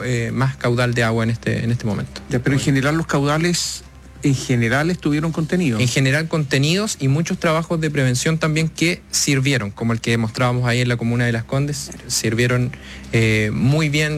más caudal de agua en este momento. Ya, pero en general los caudales estuvieron contenidos. En general contenidos y muchos trabajos de prevención también que sirvieron, como el que mostrábamos ahí en la comuna de Las Condes, sirvieron muy bien,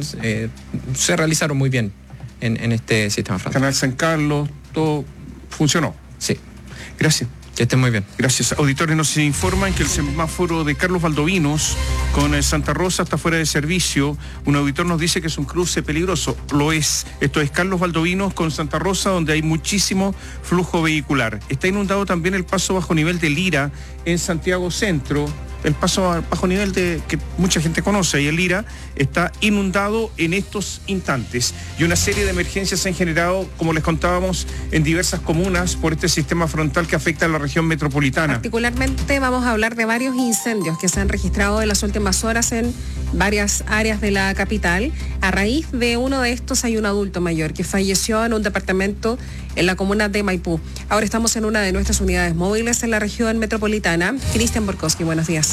se realizaron muy bien en este sistema frontal. Canal San Carlos, todo funcionó. Sí. Gracias. Que estén muy bien. Gracias. Auditores, nos informan que el semáforo de Carlos Valdovinos con Santa Rosa está fuera de servicio. Un auditor nos dice que es un cruce peligroso. Lo es. Esto es Carlos Valdovinos con Santa Rosa, donde hay muchísimo flujo vehicular. Está inundado también el paso bajo nivel de Lira en Santiago Centro. El paso bajo nivel que mucha gente conoce, y el Lira está inundado en estos instantes. Y una serie de emergencias se han generado, como les contábamos, en diversas comunas por este sistema frontal que afecta a la región metropolitana. Particularmente vamos a hablar de varios incendios que se han registrado en las últimas horas en varias áreas de la capital. A raíz de uno de estos hay un adulto mayor que falleció en un departamento en la comuna de Maipú. Ahora estamos en una de nuestras unidades móviles en la región metropolitana. Cristian Borkowski, buenos días.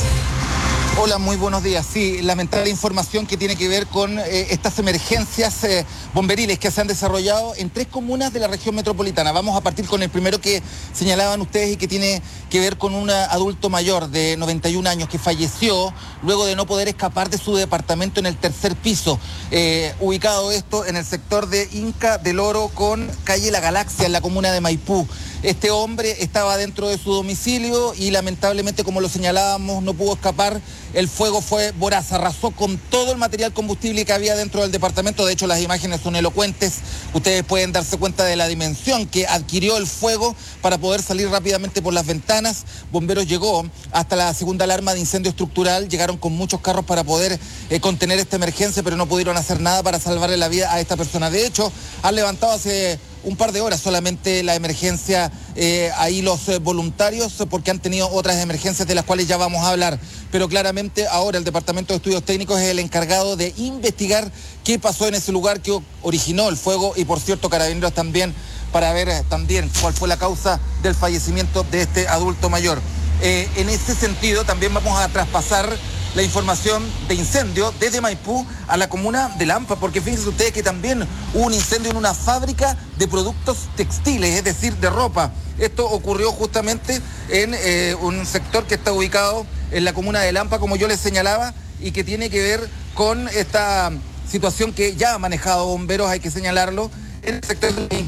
Hola, muy buenos días. Sí, lamentable información que tiene que ver con estas emergencias bomberiles que se han desarrollado en 3 comunas de la región metropolitana. Vamos a partir con el primero que señalaban ustedes y que tiene que ver con un adulto mayor de 91 años que falleció luego de no poder escapar de su departamento en el 3er piso, ubicado esto en el sector de Inca del Oro con calle La Galaxia en la comuna de Maipú. Este hombre estaba dentro de su domicilio y lamentablemente, como lo señalábamos, no pudo escapar. El fuego fue voraz, arrasó con todo el material combustible que había dentro del departamento. De hecho, las imágenes son elocuentes. Ustedes pueden darse cuenta de la dimensión que adquirió el fuego para poder salir rápidamente por las ventanas. Bomberos llegó hasta la segunda alarma de incendio estructural. Llegaron con muchos carros para poder contener esta emergencia, pero no pudieron hacer nada para salvarle la vida a esta persona. De hecho, han levantado hace un par de horas solamente la emergencia ahí los voluntarios, porque han tenido otras emergencias de las cuales ya vamos a hablar. Pero claramente ahora el Departamento de Estudios Técnicos es el encargado de investigar qué pasó en ese lugar que originó el fuego, y por cierto Carabineros también, para ver también cuál fue la causa del fallecimiento de este adulto mayor. En ese sentido también vamos a traspasar la información de incendio desde Maipú a la comuna de Lampa, porque fíjense ustedes que también hubo un incendio en una fábrica de productos textiles, es decir, de ropa. Esto ocurrió justamente en un sector que está ubicado en la comuna de Lampa, como yo les señalaba, y que tiene que ver con esta situación que ya ha manejado Bomberos, hay que señalarlo, en el sector de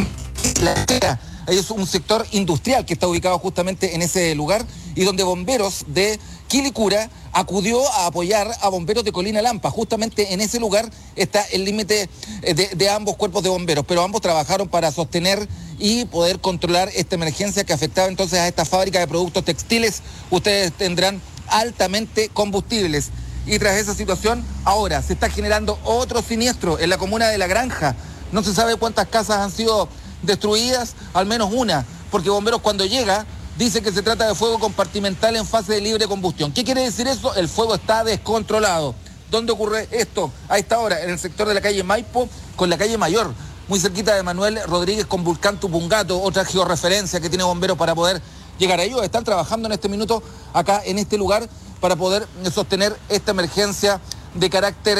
la es un sector industrial que está ubicado justamente en ese lugar, y donde Bomberos de Quilicura acudió a apoyar a Bomberos de Colina Lampa. Justamente en ese lugar está el límite de ambos cuerpos de bomberos, pero ambos trabajaron para sostener y poder controlar esta emergencia que afectaba entonces a esta fábrica de productos textiles. Ustedes tendrán altamente combustibles. Y tras esa situación, ahora se está generando otro siniestro en la comuna de La Granja. No se sabe cuántas casas han sido destruidas, al menos una, porque Bomberos cuando llega dice que se trata de fuego compartimental en fase de libre combustión. ¿Qué quiere decir eso? El fuego está descontrolado. ¿Dónde ocurre esto? A esta hora, en el sector de la calle Maipo con la calle Mayor, muy cerquita de Manuel Rodríguez con Vulcán Tupungato, otra georreferencia que tiene Bomberos para poder llegar a ellos. Están trabajando en este minuto acá en este lugar para poder sostener esta emergencia de carácter,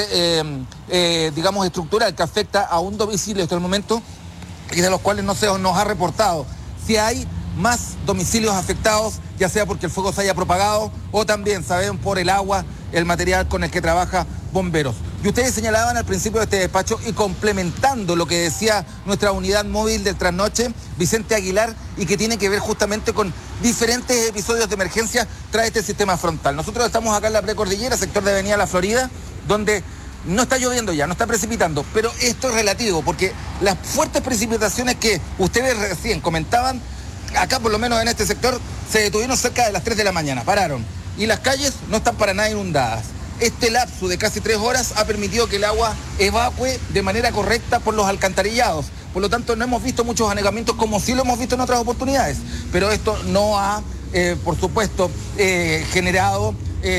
digamos, estructural, que afecta a un domicilio hasta el momento, y de los cuales no se nos ha reportado si hay más domicilios afectados, ya sea porque el fuego se haya propagado o también, saben, por el agua, el material con el que trabaja Bomberos. Y ustedes señalaban al principio de este despacho, y complementando lo que decía nuestra unidad móvil del trasnoche, Vicente Aguilar, y que tiene que ver justamente con diferentes episodios de emergencia tras este sistema frontal. Nosotros estamos acá en la precordillera, sector de Avenida La Florida, donde no está lloviendo ya, no está precipitando, pero esto es relativo, porque las fuertes precipitaciones que ustedes recién comentaban, acá por lo menos en este sector, se detuvieron cerca de las 3 de la mañana, pararon, y las calles no están para nada inundadas. Este lapso de casi 3 horas ha permitido que el agua evacue de manera correcta por los alcantarillados. Por lo tanto, no hemos visto muchos anegamientos como sí lo hemos visto en otras oportunidades, pero esto no ha, por supuesto, generado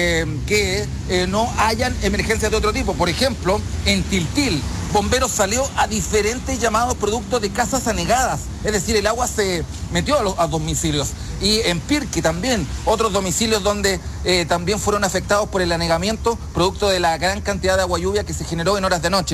que no hayan emergencias de otro tipo. Por ejemplo, en Tiltil, Bomberos salió a diferentes llamados productos de casas anegadas, es decir, el agua se metió a domicilios. Y en Pirqui también, otros domicilios donde también fueron afectados por el anegamiento, producto de la gran cantidad de agua lluvia que se generó en horas de noche.